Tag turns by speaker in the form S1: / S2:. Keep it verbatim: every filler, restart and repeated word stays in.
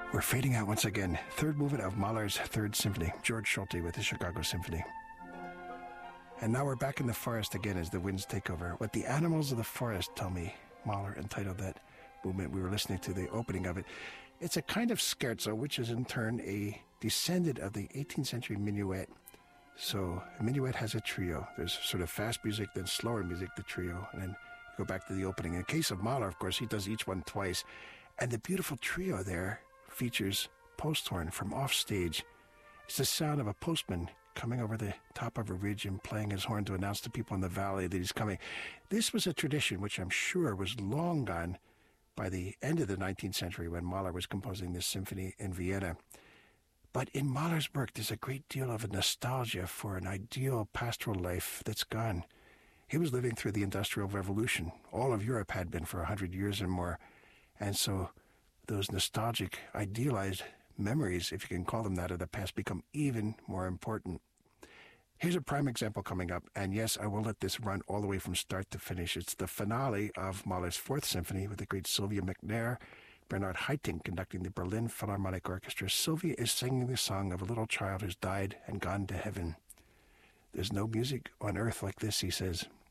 S1: We're fading out once again. Third movement of Mahler's Third Symphony. George Solti with the Chicago Symphony. And now we're back in the forest again as the winds take over. What the animals of the forest tell me, Mahler entitled that movement. We were listening to the opening of it. It's a kind of scherzo, which is in turn a descendant of the eighteenth century minuet. So a minuet has a trio. There's sort of fast music, then slower music, the trio, and then you go back to the opening. In the case of Mahler, of course, he does each one twice. And the beautiful trio there features post horn from off stage. It's the sound of a postman coming over the top of a ridge and playing his horn to announce to people in the valley that he's coming. This was a tradition which I'm sure was long gone by the end of the nineteenth century when Mahler was composing this symphony in Vienna. But in Mahler's work, there's a great deal of a nostalgia for an ideal pastoral life that's gone. He was living through the Industrial Revolution. All of Europe had been for a hundred years or more. And so those nostalgic, idealized memories, if you can call them that, of the past become even more important. Here's a prime example coming up, and yes, I will let this run all the way from start to finish. It's the finale of Mahler's Fourth Symphony with the great Sylvia McNair, Bernard Haitink conducting the Berlin Philharmonic Orchestra. Sylvia is singing the song of a little child who's died and gone to heaven. There's no music on earth like this, he says.